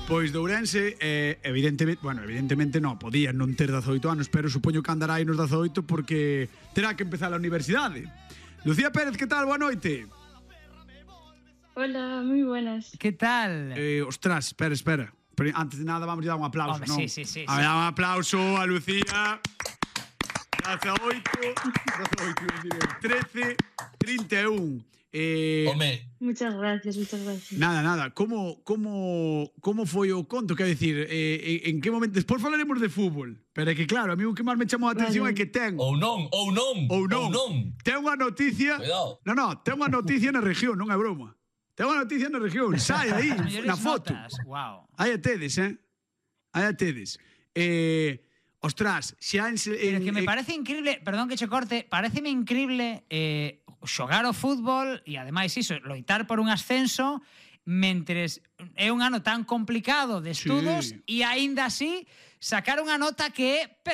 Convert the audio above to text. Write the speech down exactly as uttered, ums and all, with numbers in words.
Pois de Ourense, eh, evidentemente, bueno, evidentemente non, podía non ter dezaoito anos, pero supoño que andará aí nos dezaoito porque terá que empezar a universidade. Lucía Pérez, que tal? Boa noite. Hola, moi buenas. Que tal? Eh, ostras, espera, espera. Pero antes de nada vamos a dar un aplauso, Home, non? sí, sí, sí, A sí. ver, un aplauso a Lucía. dezaoito, dezaoito, trece, trinta e un. Eh, Home, Muchas gracias, muchas gracias. Nada, nada. Como como como foi o conto? Quero dicir, eh, en que momento... Despois falaremos de fútbol. Pero é que claro, a mí o que máis me chamou a atención Vale. é que ten... ou non, ou non, Ou non. ou non. Ten unha noticia... Cuidado. No, no, ten unha noticia na región, non é broma. Ten unha noticia na región. Sai aí, Mellores na foto. notas. Wow. Aí a tedes, eh? Aí a tedes. Eh... Ostras, xa en... Pero en que me eh, parece increíble, perdón que che corte, pareceme increíble eh, xogar ao fútbol e ademais iso, loitar por un ascenso mentres é un ano tan complicado de estudos Sí. e aínda así sacar unha nota que é